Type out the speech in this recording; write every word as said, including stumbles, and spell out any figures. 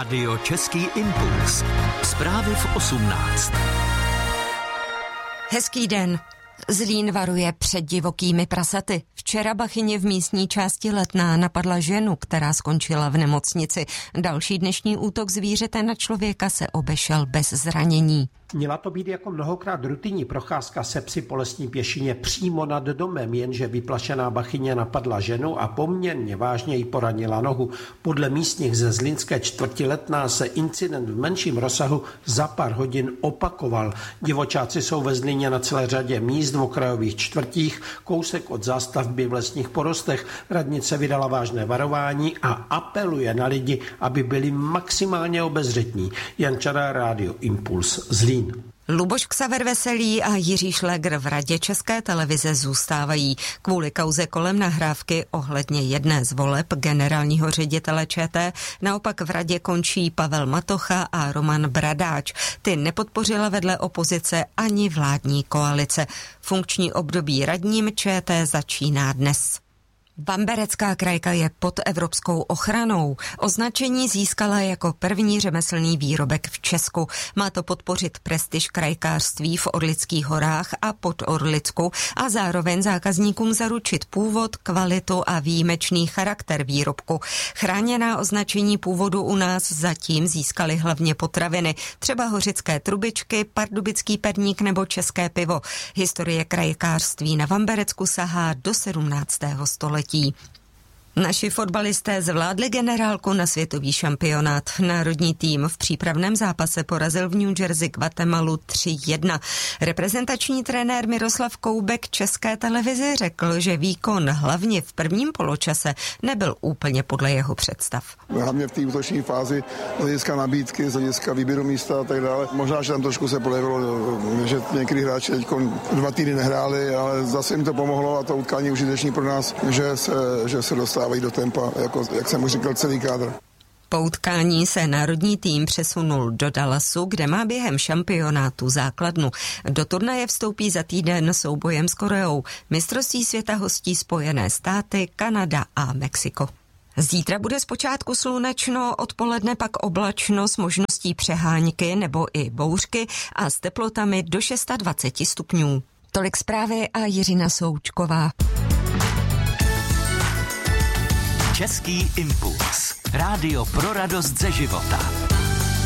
Rádio Český impuls. Zprávy v osmnáct. Hezký den. Zlín varuje před divokými prasaty. Včera bachyně v místní části Letná napadla ženu, která skončila v nemocnici. Další dnešní útok zvířete na člověka se obešel bez zranění. Měla to být jako mnohokrát rutinní procházka se psy po lesní pěšině přímo nad domem, jenže vyplašená bachyně napadla ženu a poměrně vážně jí poranila nohu. Podle místních ze zlínské čtvrti Letná se incident v menším rozsahu za pár hodin opakoval. Divočáci jsou ve Zlíně na celé řadě míst v okrajových čtvrtích, kousek od zástavby v lesních porostech. Radnice vydala vážné varování a apeluje na lidi, aby byli maximálně obezřetní. Jan Čara, Rádio Impuls, Zlín. Luboš Ksaver Veselý a Jiří Šlégr v Radě České televize zůstávají. Kvůli kauze kolem nahrávky ohledně jedné z voleb generálního ředitele ČT naopak v radě končí Pavel Matocha a Roman Bradáč. Ty nepodpořila vedle opozice ani vládní koalice. Funkční období radním ČT začíná dnes. Vamberecká krajka je pod evropskou ochranou. Označení získala jako první řemeslný výrobek v Česku. Má to podpořit prestiž krajkářství v Orlických horách a pod Orlicku a zároveň zákazníkům zaručit původ, kvalitu a výjimečný charakter výrobku. Chráněná označení původu u nás zatím získaly hlavně potraviny, třeba hořické trubičky, pardubický perník nebo české pivo. Historie krajkářství na Vamberecku sahá do sedmnáctého století. Naši fotbalisté zvládli generálku na světový šampionát. Národní tým v přípravném zápase porazil v New Jersey Guatemalu tři jedna. Reprezentační trenér Miroslav Koubek České televizi řekl, že výkon hlavně v prvním poločase nebyl úplně podle jeho představ. Hlavně v té útoční fázi z hlediska nabídky, z hlediska výběru místa a tak dále. Možná, že tam trošku se projevilo, že některý hráči teď dva týdny nehráli, ale zase jim to pomohlo a to utkání užitečný pro nás, že se, že se dostávají do tempa, jako, jak jsem už říkal, celý kádr. Po utkání se národní tým přesunul do Dallasu, kde má během šampionátu základnu. Do turnaje vstoupí za týden soubojem s Koreou. Mistrovství světa hostí Spojené státy, Kanada a Mexiko. Zítra bude zpočátku slunečno, odpoledne pak oblačno s možností přehánky nebo i bouřky a s teplotami do dvacet šest stupňů. Tolik zprávy a Jiřina Součková. Český impuls. Rádio pro radost ze života.